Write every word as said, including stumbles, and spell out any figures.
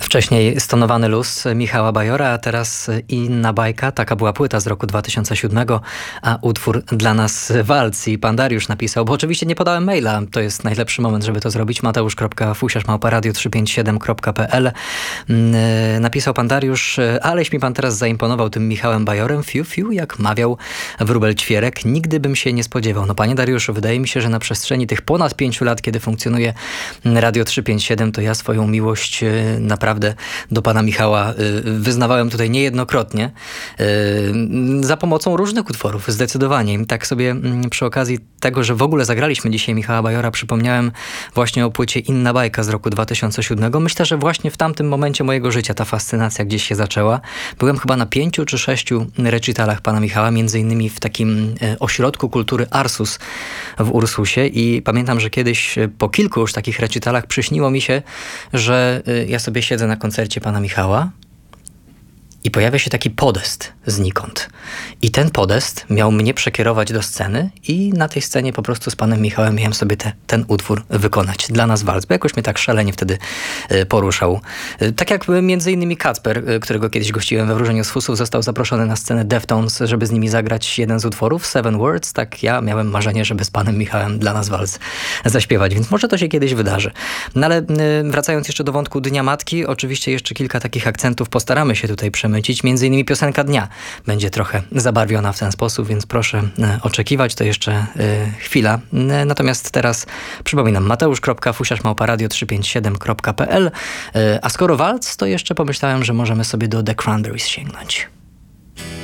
Wcześniej Stonowany luz Michała Bajora, a teraz Inna bajka. Taka była płyta z roku dwa tysiące siódmego, a utwór dla nas walc. I pan Dariusz napisał, bo oczywiście nie podałem maila, to jest najlepszy moment, żeby to zrobić, mateusz kropka fusiarz małpa radio trzysta pięćdziesiąt siedem kropka p l. Napisał pan Dariusz, aleś mi pan teraz zaimponował tym Michałem Bajorem, fiu, fiu, jak mawiał wróbel ćwierek. Nigdy bym się nie spodziewał. No panie Dariuszu, wydaje mi się, że na przestrzeni tych ponad pięciu lat, kiedy funkcjonuje Radio trzysta pięćdziesiąt siedem, to ja swoją miłość naprawdę do pana Michała wyznawałem tutaj niejednokrotnie za pomocą różnych utworów, zdecydowanie. Tak sobie przy okazji tego, że w ogóle zagraliśmy dzisiaj Michała Bajora, przypomniałem właśnie o płycie Inna bajka z roku dwa tysiące siódmego. Myślę, że właśnie w tamtym momencie mojego życia ta fascynacja gdzieś się zaczęła. Byłem chyba na pięciu czy sześciu recitalach pana Michała, między innymi w takim ośrodku kultury Arsus w Ursusie i pamiętam, że kiedyś po kilku już takich recitalach przyśniło mi się, że ja sobie siedzę na koncercie pana Michała i pojawia się taki podest znikąd. I ten podest miał mnie przekierować do sceny i na tej scenie po prostu z panem Michałem miałem sobie te, ten utwór wykonać. Dla nas walc, bo jakoś mnie tak szalenie wtedy y, poruszał. Y, tak jak między innymi Kacper, y, którego kiedyś gościłem we Wróżeniu z Fusów, został zaproszony na scenę Deftones, żeby z nimi zagrać jeden z utworów, Seven Words. Tak ja miałem marzenie, żeby z panem Michałem Dla nas walc zaśpiewać, więc może to się kiedyś wydarzy. No ale y, wracając jeszcze do wątku Dnia Matki, oczywiście jeszcze kilka takich akcentów postaramy się tutaj przemycić. Między innymi piosenka dnia będzie trochę zabarwiona w ten sposób, więc proszę e, oczekiwać, to jeszcze e, chwila. E, natomiast teraz przypominam, mateusz kropka fusiarz małpa radio trzysta pięćdziesiąt siedem kropka p l. E, a skoro walc, to jeszcze pomyślałem, że możemy sobie do The Cranberries sięgnąć.